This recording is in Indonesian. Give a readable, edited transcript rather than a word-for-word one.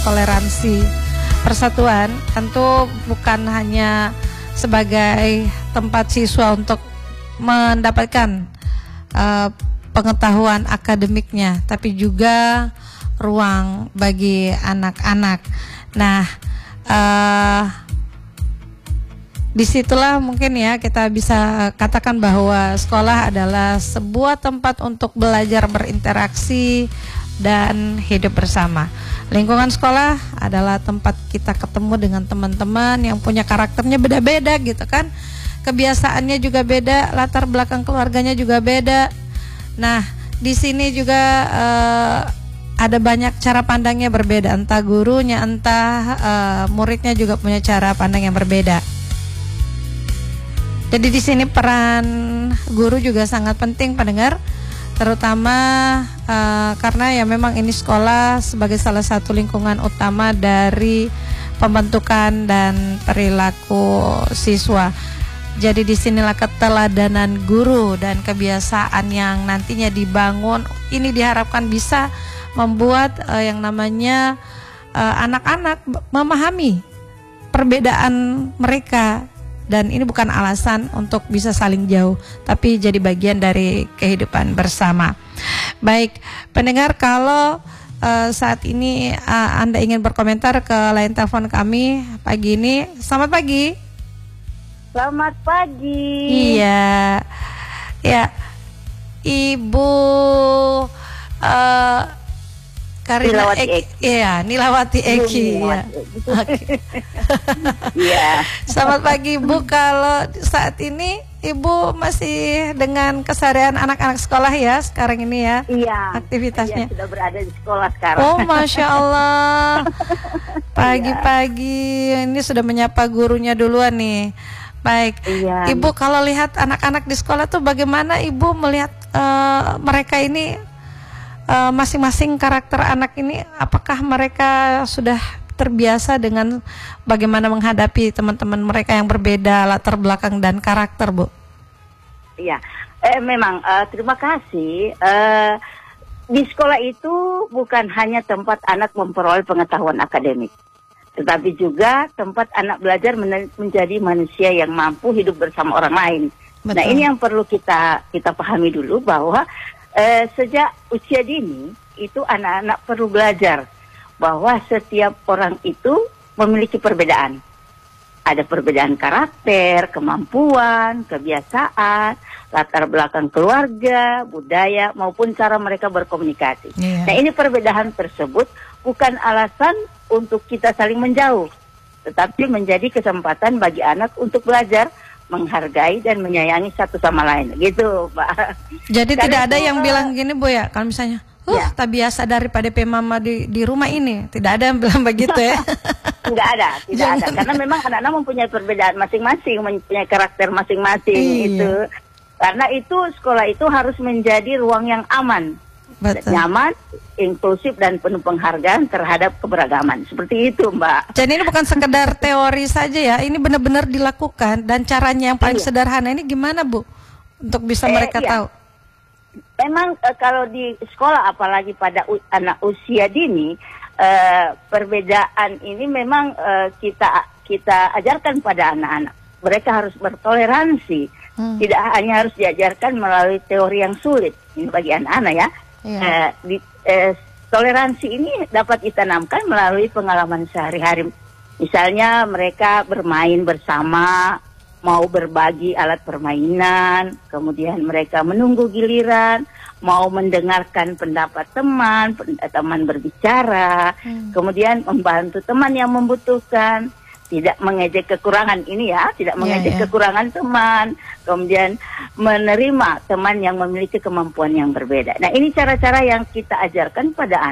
toleransi, persatuan tentu bukan hanya sebagai tempat siswa untuk mendapatkan pengetahuan akademiknya, tapi juga ruang bagi anak-anak. Nah, disitulah mungkin ya kita bisa katakan bahwa sekolah adalah sebuah tempat untuk belajar berinteraksi dan hidup bersama. Lingkungan sekolah adalah tempat kita ketemu dengan teman-teman yang punya karakternya beda-beda gitu kan. Kebiasaannya juga beda, latar belakang keluarganya juga beda. Nah, di sini juga ada banyak cara pandangnya berbeda, entah gurunya, entah muridnya juga punya cara pandang yang berbeda. Jadi di sini peran guru juga sangat penting, pendengar, terutama karena ya memang ini sekolah sebagai salah satu lingkungan utama dari pembentukan dan perilaku siswa. Jadi disinilah keteladanan guru dan kebiasaan yang nantinya dibangun ini diharapkan bisa membuat yang namanya anak-anak memahami perbedaan mereka, dan ini bukan alasan untuk bisa saling jauh, tapi jadi bagian dari kehidupan bersama. Baik, pendengar, kalau saat ini Anda ingin berkomentar ke line telepon kami pagi ini. Selamat pagi. Selamat pagi. Iya, ya, Ibu Karina Nilawati Eki. Ya. Okay. Iya. Selamat pagi Bu. Kalau saat ini Ibu masih dengan keseharian anak-anak sekolah ya sekarang ini ya? Iya. Aktivitasnya. Iya, sudah berada di sekolah sekarang. Oh, Masya Allah. Pagi-pagi ini sudah menyapa gurunya duluan nih. Baik. Iya. Ibu kalau lihat anak-anak di sekolah tuh bagaimana Ibu melihat mereka ini? Masing-masing karakter anak ini, apakah mereka sudah terbiasa dengan bagaimana menghadapi teman-teman mereka yang berbeda latar belakang dan karakter, Bu? Iya, memang terima kasih. Di sekolah itu bukan hanya tempat anak memperoleh pengetahuan akademik, tetapi juga tempat anak belajar menjadi manusia yang mampu hidup bersama orang lain. Betul. Nah, ini yang perlu kita pahami dulu, bahwa sejak usia dini itu anak-anak perlu belajar bahwa setiap orang itu memiliki perbedaan. Ada perbedaan karakter, kemampuan, kebiasaan, latar belakang keluarga, budaya, maupun cara mereka berkomunikasi. Nah, ini perbedaan tersebut bukan alasan untuk kita saling menjauh, tetapi menjadi kesempatan bagi anak untuk belajar, menghargai dan menyayangi satu sama lain, gitu, Mbak. Jadi tidak ada yang bilang gini, Bu, ya, kalau misalnya, tak biasa daripada mama di rumah ini, tidak ada yang bilang begitu ya? Tidak ada, karena memang anak-anak mempunyai perbedaan masing-masing, mempunyai karakter masing-masing. Itu, karena itu sekolah itu harus menjadi ruang yang aman. Betul. Nyaman, inklusif, dan penuh penghargaan terhadap keberagaman. Seperti itu, Mbak. Jadi ini bukan sekedar teori saja ya, ini benar-benar dilakukan, dan caranya yang paling sederhana ini gimana, Bu? Untuk bisa mereka tahu. Memang kalau di sekolah, apalagi pada anak usia dini, perbedaan ini memang kita ajarkan pada anak-anak. Mereka harus bertoleransi. Tidak hanya harus diajarkan melalui teori yang sulit. Ini bagi anak-anak ya. Toleransi ini dapat ditanamkan melalui pengalaman sehari-hari. Misalnya mereka bermain bersama, mau berbagi alat permainan, kemudian mereka menunggu giliran, mau mendengarkan pendapat teman berbicara, kemudian membantu teman yang membutuhkan, tidak mengejek kekurangan ini ya, tidak mengejek kekurangan teman, kemudian menerima teman yang memiliki kemampuan yang berbeda. Nah, ini cara-cara yang kita ajarkan pada anak.